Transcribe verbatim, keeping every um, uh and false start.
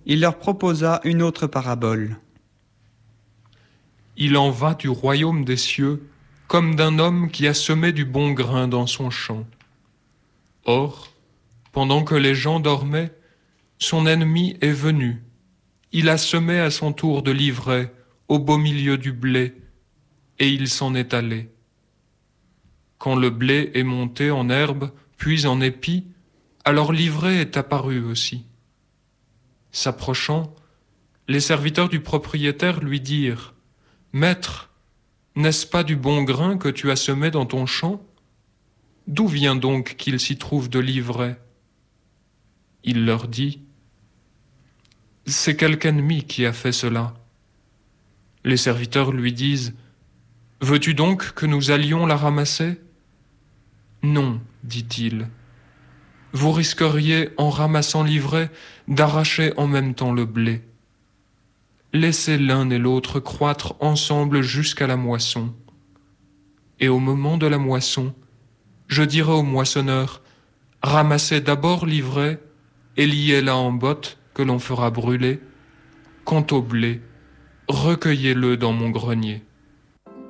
Il leur proposa une autre parabole. Il en va du royaume des cieux comme d'un homme qui a semé du bon grain dans son champ. Or, pendant que les gens dormaient, son ennemi est venu. Il a semé à son tour de l'ivraie au beau milieu du blé, et il s'en est allé. Quand le blé est monté en herbe, puis en épi, alors l'ivraie est apparue aussi. S'approchant, les serviteurs du propriétaire lui dirent « Maître, n'est-ce pas du bon grain que tu as semé dans ton champ? D'où vient donc qu'il s'y trouve de l'ivraie ?» Il leur dit « C'est quelque ennemi qui a fait cela. » Les serviteurs lui disent « Veux-tu donc que nous allions la ramasser ?» « Non, dit-il. Vous risqueriez, en ramassant l'ivraie, d'arracher en même temps le blé. Laissez l'un et l'autre croître ensemble jusqu'à la moisson. Et au moment de la moisson, je dirai au moissonneur, ramassez d'abord l'ivraie et liez-la en bottes que l'on fera brûler. Quant au blé, recueillez-le dans mon grenier.